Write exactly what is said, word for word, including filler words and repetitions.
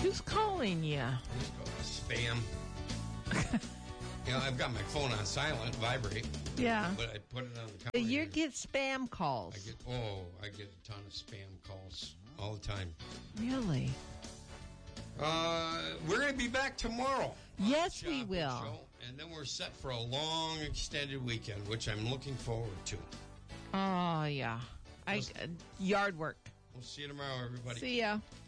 Who's calling you? Spam. You know, I've got my phone on silent, vibrate. Yeah. But I put it on the counter. You get spam calls. I get, oh, I get a ton of spam calls all the time. Really? Uh, we're going to be back tomorrow. Yes, we will. Show, and then we're set for a long, extended weekend, which I'm looking forward to. Oh, yeah. I uh, yard work. We'll see you tomorrow, everybody. See ya.